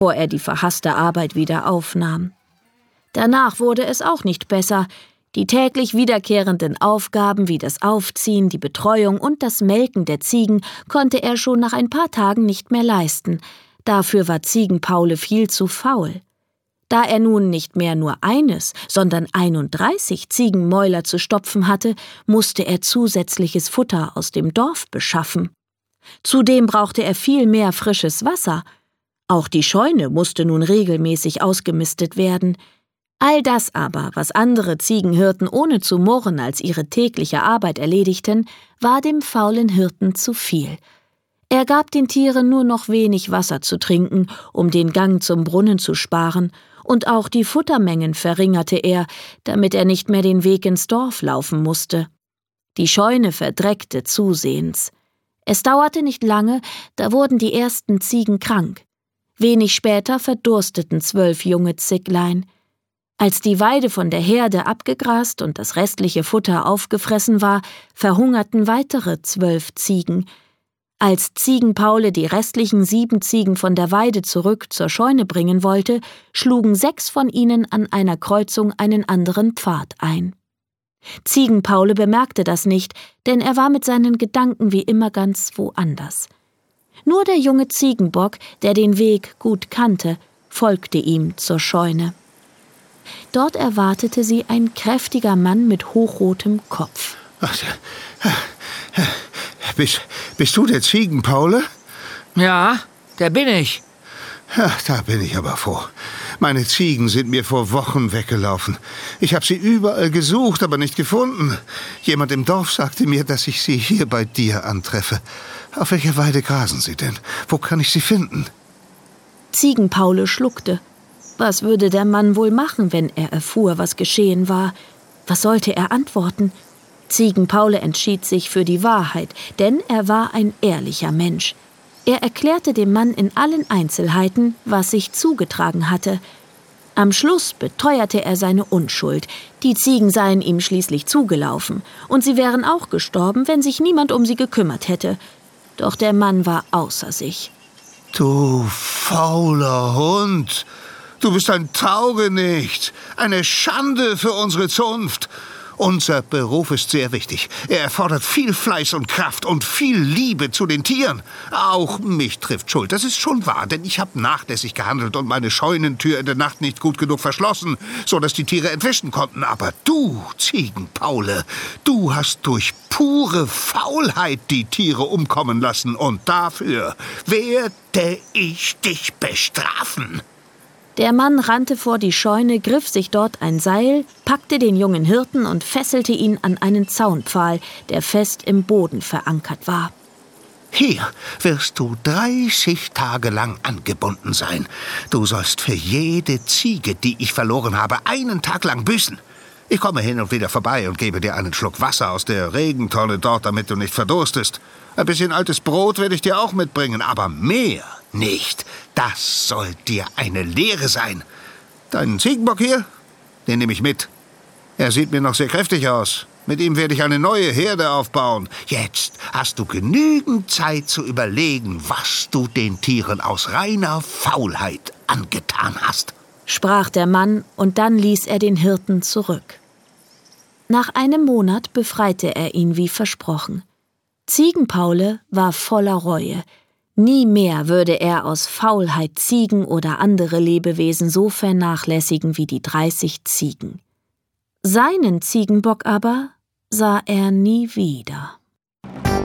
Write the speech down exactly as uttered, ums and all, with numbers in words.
bevor er die verhasste Arbeit wieder aufnahm. Danach wurde es auch nicht besser. Die täglich wiederkehrenden Aufgaben wie das Aufziehen, die Betreuung und das Melken der Ziegen konnte er schon nach ein paar Tagen nicht mehr leisten. Dafür war Ziegen-Paule viel zu faul. Da er nun nicht mehr nur eines, sondern einunddreißig Ziegenmäuler zu stopfen hatte, musste er zusätzliches Futter aus dem Dorf beschaffen. Zudem brauchte er viel mehr frisches Wasser. Auch die Scheune musste nun regelmäßig ausgemistet werden. All das aber, was andere Ziegenhirten ohne zu murren als ihre tägliche Arbeit erledigten, war dem faulen Hirten zu viel. Er gab den Tieren nur noch wenig Wasser zu trinken, um den Gang zum Brunnen zu sparen, und auch die Futtermengen verringerte er, damit er nicht mehr den Weg ins Dorf laufen musste. Die Scheune verdreckte zusehends. Es dauerte nicht lange, da wurden die ersten Ziegen krank. Wenig später verdursteten zwölf junge Zicklein. Als die Weide von der Herde abgegrast und das restliche Futter aufgefressen war, verhungerten weitere zwölf Ziegen. Als Ziegen-Paule die restlichen sieben Ziegen von der Weide zurück zur Scheune bringen wollte, schlugen sechs von ihnen an einer Kreuzung einen anderen Pfad ein. Ziegen-Paule bemerkte das nicht, denn er war mit seinen Gedanken wie immer ganz woanders. Nur der junge Ziegenbock, der den Weg gut kannte, folgte ihm zur Scheune. Dort erwartete sie ein kräftiger Mann mit hochrotem Kopf. Ach, bist, bist du der Ziegen-Paule? Ja, der bin ich. Ja, da bin ich aber froh. Meine Ziegen sind mir vor Wochen weggelaufen. Ich habe sie überall gesucht, aber nicht gefunden. Jemand im Dorf sagte mir, dass ich sie hier bei dir antreffe. Auf welcher Weide grasen sie denn? Wo kann ich sie finden? Ziegen-Paule schluckte. Was würde der Mann wohl machen, wenn er erfuhr, was geschehen war? Was sollte er antworten? Ziegen-Paule entschied sich für die Wahrheit, denn er war ein ehrlicher Mensch. Er erklärte dem Mann in allen Einzelheiten, was sich zugetragen hatte. Am Schluss beteuerte er seine Unschuld. Die Ziegen seien ihm schließlich zugelaufen, und sie wären auch gestorben, wenn sich niemand um sie gekümmert hätte. Doch der Mann war außer sich. Du fauler Hund! Du bist ein Taugenicht, eine Schande für unsere Zunft. Unser Beruf ist sehr wichtig. Er erfordert viel Fleiß und Kraft und viel Liebe zu den Tieren. Auch mich trifft Schuld, das ist schon wahr, denn ich habe nachlässig gehandelt und meine Scheunentür in der Nacht nicht gut genug verschlossen, so dass die Tiere entwischen konnten. Aber du, Ziegen-Paule, du hast durch pure Faulheit die Tiere umkommen lassen und dafür werde ich dich bestrafen. Der Mann rannte vor die Scheune, griff sich dort ein Seil, packte den jungen Hirten und fesselte ihn an einen Zaunpfahl, der fest im Boden verankert war. Hier wirst du dreißig Tage lang angebunden sein. Du sollst für jede Ziege, die ich verloren habe, einen Tag lang büßen. Ich komme hin und wieder vorbei und gebe dir einen Schluck Wasser aus der Regentonne dort, damit du nicht verdurstest. Ein bisschen altes Brot werde ich dir auch mitbringen, aber mehr nicht. Das soll dir eine Lehre sein. Deinen Ziegenbock hier, den nehme ich mit. Er sieht mir noch sehr kräftig aus. Mit ihm werde ich eine neue Herde aufbauen. Jetzt hast du genügend Zeit zu überlegen, was du den Tieren aus reiner Faulheit angetan hast, sprach der Mann, und dann ließ er den Hirten zurück. Nach einem Monat befreite er ihn wie versprochen. Ziegen-Paule war voller Reue. Nie mehr würde er aus Faulheit Ziegen oder andere Lebewesen so vernachlässigen wie die dreißig Ziegen. Seinen Ziegenbock aber sah er nie wieder.